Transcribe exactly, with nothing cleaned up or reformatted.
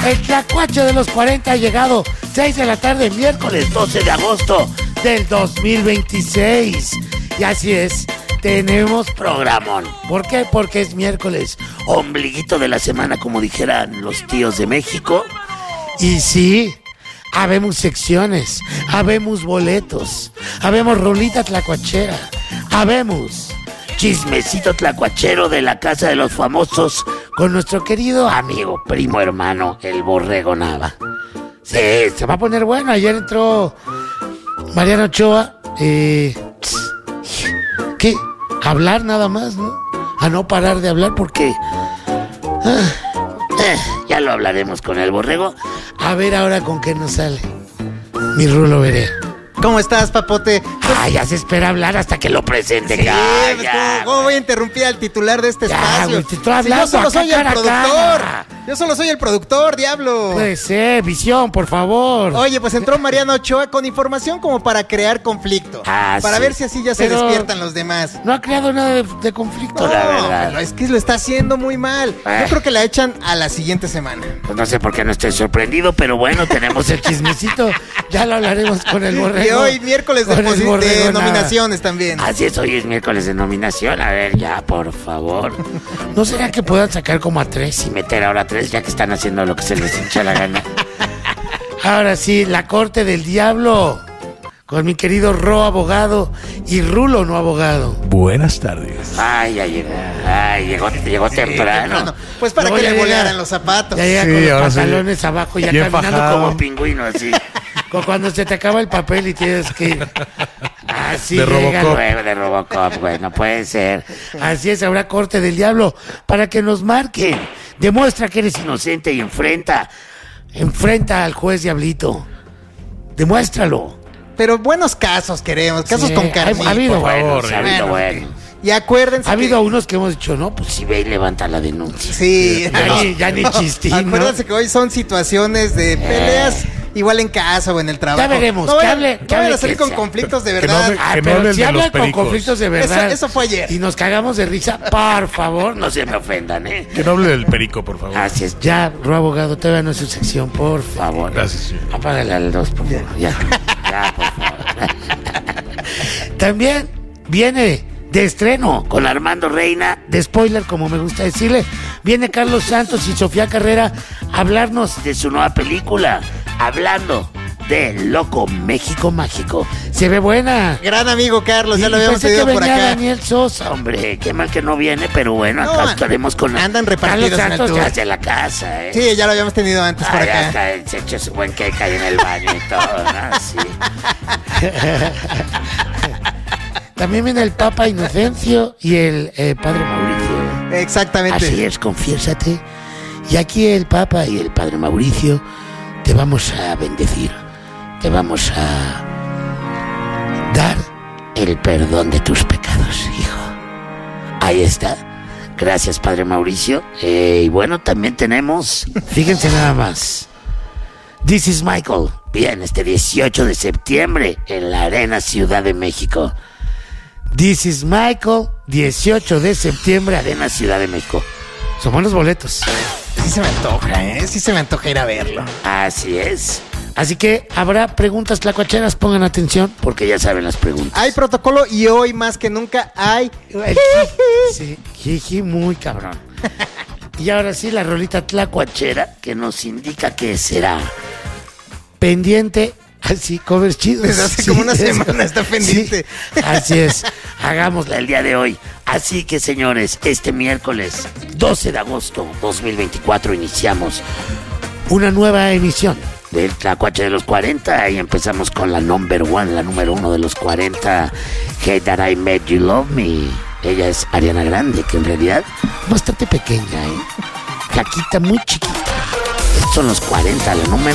El Tlacuache de los cuarenta ha llegado. seis de la tarde, miércoles doce de agosto del dos mil veintiséis. Y así es, tenemos programón. ¿Por qué? Porque es miércoles, ombliguito de la semana, como dijeran los tíos de México. Y sí, habemos secciones, habemos boletos, habemos rolita tlacuachera, habemos chismecito tlacuachero de la casa de los famosos con nuestro querido amigo, primo hermano, el Borrego Nava. Sí, se va a poner bueno. Ayer entró Mariano Ochoa. Eh, ¿Qué? Hablar nada más, ¿no? A no parar de hablar porque... Ah, eh, ya lo hablaremos con el Borrego. A ver ahora con qué nos sale mi Rulo Berea. ¿Cómo estás, papote? Ah, ya se espera hablar hasta que lo presente. Sí, ya, pues, ya, ¿cómo, ¿Cómo voy a interrumpir al titular de este ya, espacio? Güey, te estoy hablando, si yo solo acá soy el cara a productor. cara. Yo solo soy el productor, diablo. Puede ser, visión, por favor. Oye, pues entró Mariano Ochoa con información como para crear conflicto. Ah, para sí. ver si así ya se Pero despiertan los demás. no ha creado nada de, de conflicto, No, la verdad. pero es que lo está haciendo muy mal. Eh. Yo creo que la echan a la siguiente semana. Pues no sé por qué no estoy sorprendido, pero bueno, tenemos el chismecito. Ya lo hablaremos con el Borrego. Y hoy miércoles de, Con el posi- Borrego de Nava. nominaciones también. Así es, hoy es miércoles de nominación. A ver, ya, por favor. ¿No será que puedan sacar como a tres y meter ahora a tres, ya que están haciendo lo que se les hincha la gana? Ahora sí, la corte del diablo. Con mi querido Ro abogado y Rulo no abogado. Buenas tardes. Ay, ya llegó. Ay, llegó, llegó temprano. Bueno, pues para Luego que ya le llega- volaran los zapatos. Ya llega Sí, con los ahora sí. pantalones abajo, ya Bien caminando fajado. como pingüino, así. Como cuando se te acaba el papel y tienes que... Así De llega Robocop. luego de Robocop, güey, no puede ser. Así es, habrá corte del diablo para que nos marquen. Demuestra que eres inocente y enfrenta, enfrenta al juez Diablito. Demuéstralo. Pero buenos casos queremos, casos Sí, con ha- carnita. Ha habido por favor, buenos, ha habido bueno. buenos. Y acuérdense Ha habido que... unos que hemos dicho, no, pues si ve y levanta la denuncia. Sí, Ya ni- ya ni chistín, ¿no? Acuérdense que hoy son situaciones de peleas, igual en casa o en el trabajo. Ya veremos, No que vayan, hable- no que vayan hable a salir quien con sea. conflictos de Que verdad. no me- Ah, Que no pero hablen si de hablan los con pericos. conflictos de verdad. Eso- eso fue ayer. Y nos cagamos de risa, por favor, no se me ofendan, ¿eh? Que no hable del perico, por favor. Así es, ya, Ro abogado, todavía no es su sección, por favor. Gracias, señor. Apágale al dos, por favor. Ya, ya, por favor. También viene de estreno con Armando Reina, de spoiler, como me gusta decirle. Viene Carlos Santos y Sofía Carrera a hablarnos de su nueva película, hablando de Loco México Mágico. Se ve buena. Gran amigo Carlos, ya Y lo habíamos pensé que tenido por venía acá. Daniel Sosa, hombre, qué mal que no viene, pero bueno, acá No, estaremos con andan repartidos Carlos en el Santos tour. ya hace la casa, ¿eh? Sí, ya lo habíamos tenido antes por Ah, ya acá. está, se echó su buen cake ahí en el baño y todo, ¿no? Sí. También viene el Papa Inocencio y el eh, Padre Mauricio. Exactamente. Así es, confiésate. Y aquí el Papa y el Padre Mauricio te vamos a bendecir. Te vamos a dar el perdón de tus pecados, hijo. Ahí está. Gracias, Padre Mauricio. Eh, y bueno, también tenemos, fíjense nada más, This is Michael. Bien, este dieciocho de septiembre en la Arena Ciudad de México. This is Michael, dieciocho de septiembre, Arena Ciudad de México. Son buenos boletos. Sí se me antoja, ¿eh? Sí se me antoja ir a verlo. Así es. Así que habrá preguntas tlacuacheras, pongan atención, porque ya saben las preguntas. Hay protocolo y hoy más que nunca hay... Sí, jiji, muy cabrón. Y ahora sí, la rolita tlacuachera que nos indica que será pendiente. Así, covers chidos. Desde hace Sí, como una eso. semana está pendiente. Sí, así es. Hagámosla el día de hoy. Así que, señores, este miércoles doce de agosto dos mil veinticuatro iniciamos una nueva emisión del Tlacuache de los cuarenta y empezamos con la number one, la número uno de los cuarenta, Hey That I Made You Love Me. Ella es Ariana Grande, que en realidad es bastante pequeña, ¿eh? Flaquita, muy chiquita. Estos son los cuarenta, la número